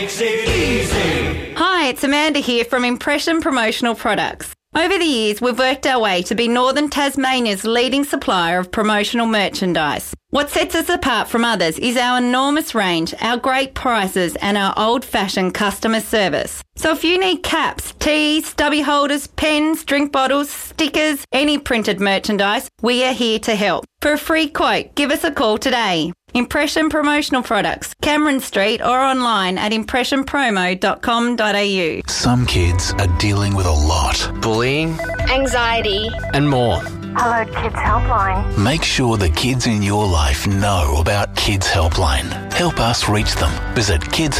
Hi, it's Amanda here from Impression Promotional Products. Over the years, we've worked our way to be Northern Tasmania's leading supplier of promotional merchandise. What sets us apart from others is our enormous range, our great prices and our old-fashioned customer service. So if you need caps, tees, stubby holders, pens, drink bottles, stickers, any printed merchandise, we are here to help. For a free quote, give us a call today. Impression Promotional Products, Cameron Street or online at impressionpromo.com.au. Some kids are dealing with a lot. Bullying, anxiety, and more. Hello Kids Helpline. Make sure the kids in your life know about Kids Helpline. Help us reach them. Visit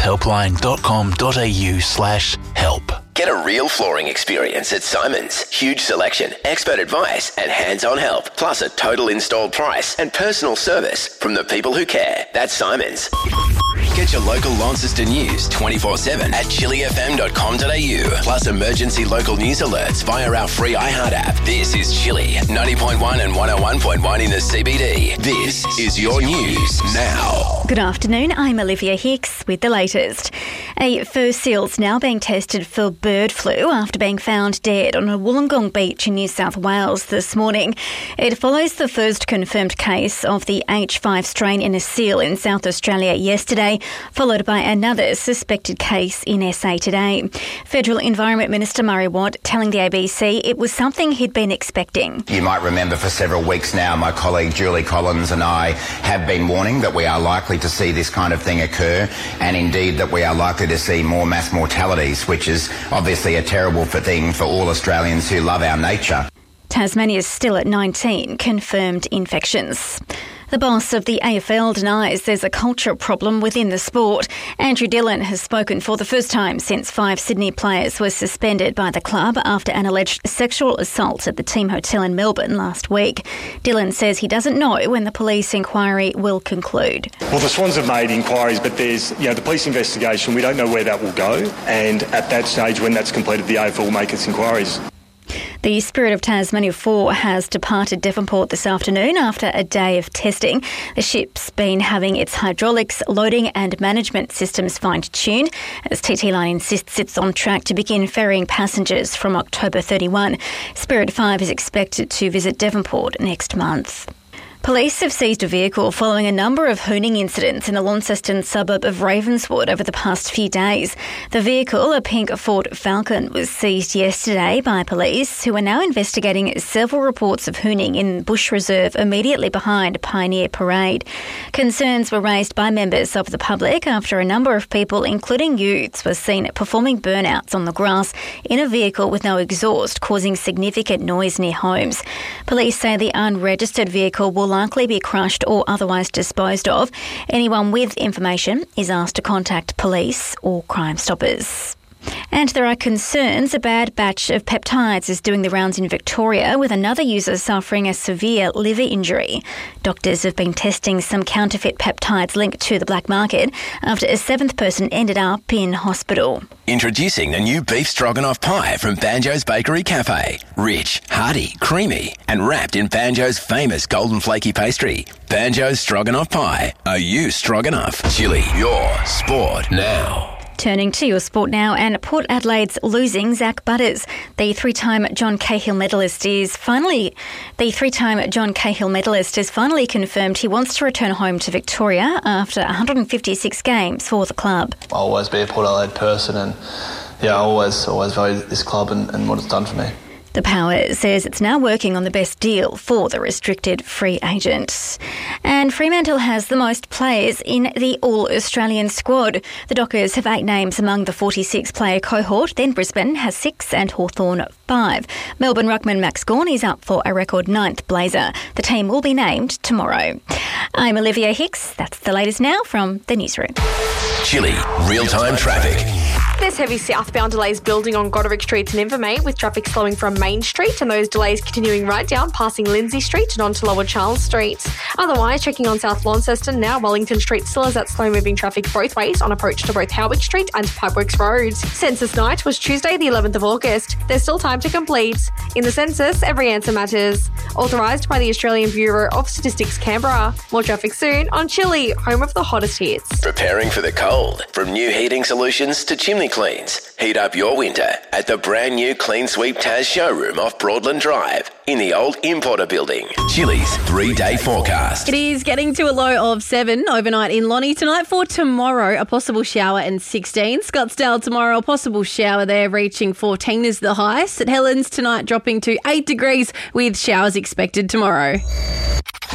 kidshelpline.com.au/help. Get a real flooring experience at Simon's. Huge selection, expert advice and hands-on help, plus a total installed price and personal service from the people who care. That's Simon's. Get your local Launceston news 24/7 at chillyfm.com.au, plus emergency local news alerts via our free iHeart app. This is Chilly, 90.1 and 101.1 in the CBD. This is your news now. Good afternoon, I'm Olivia Hicks with the latest. A fur seal's now being tested for bird flu after being found dead on a Wollongong beach in New South Wales this morning. It follows the first confirmed case of the H5 strain in a seal in South Australia yesterday, followed by another suspected case in SA today. Federal Environment Minister Murray Watt telling the ABC it was something he'd been expecting. You might remember for several weeks now, my colleague Julie Collins and I have been warning that we are likely to see this kind of thing occur, and indeed that we are likely to see more mass mortalities, which is obviously a terrible thing for all Australians who love our nature. Tasmania is still at 19 confirmed infections. The boss of the AFL denies there's a culture problem within the sport. Andrew Dillon has spoken for the first time since 5 Sydney players were suspended by the club after an alleged sexual assault at the team hotel in Melbourne last week. Dillon says he doesn't know when the police inquiry will conclude. Well, the Swans have made inquiries, but there's, the police investigation. We don't know where that will go, and at that stage, when that's completed, the AFL will make its inquiries. The Spirit of Tasmania 4 has departed Devonport this afternoon after a day of testing. The ship's been having its hydraulics, loading and management systems fine-tuned as TT Line insists it's on track to begin ferrying passengers from October 31. Spirit 5 is expected to visit Devonport next month. Police have seized a vehicle following a number of hooning incidents in the Launceston suburb of Ravenswood over the past few days. The vehicle, a pink Ford Falcon, was seized yesterday by police, who are now investigating several reports of hooning in Bush Reserve immediately behind Pioneer Parade. Concerns were raised by members of the public after a number of people, including youths, were seen performing burnouts on the grass in a vehicle with no exhaust, causing significant noise near homes. Police say the unregistered vehicle will likely be crushed or otherwise disposed of. Anyone with information is asked to contact police or Crime Stoppers. And there are concerns a bad batch of peptides is doing the rounds in Victoria, with another user suffering a severe liver injury. Doctors have been testing some counterfeit peptides linked to the black market after a 7th person ended up in hospital. Introducing the new beef stroganoff pie from Banjo's Bakery Cafe. Rich, hearty, creamy and wrapped in Banjo's famous golden flaky pastry. Banjo's Stroganoff Pie. Are you stroganoff? Chilly, your sport now. Turning to your sport now, and Port Adelaide's losing Zach Butters. The three-time John Cahill medalist has finally confirmed he wants to return home to Victoria after 156 games for the club. I'll always be a Port Adelaide person, and I always value this club and what it's done for me. The Power says it's now working on the best deal for the restricted free agent. And Fremantle has the most players in the All-Australian squad. The Dockers have 8 names among the 46-player cohort, then Brisbane has 6 and Hawthorn 5. Melbourne ruckman Max Gawn is up for a record 9th blazer. The team will be named tomorrow. I'm Olivia Hicks. That's the latest now from the newsroom. Chilly, real-time traffic. There's heavy southbound delays building on Goderic Street to Invermay, with traffic slowing from Main Street and those delays continuing right down, passing Lindsay Street and onto Lower Charles Street. Otherwise, checking on South Launceston now, Wellington Street still has that slow-moving traffic both ways on approach to both Howick Street and Pipeworks Road. Census night was Tuesday the 11th of August. There's still time to complete. In the census, every answer matters. Authorised by the Australian Bureau of Statistics, Canberra. More traffic soon on Chile, home of the hottest hits. Preparing for the cold. From new heating solutions to chimney cleans. Heat up your winter at the brand new Clean Sweep Taz showroom off Broadland Drive in the old Importer building. Chili's 3-day forecast. It is getting to a low of 7 overnight in Lonnie. Tonight for tomorrow, a possible shower and 16. Scottsdale tomorrow, a possible shower there, reaching 14 is the high. St Helens tonight dropping to 8 degrees with showers expected tomorrow.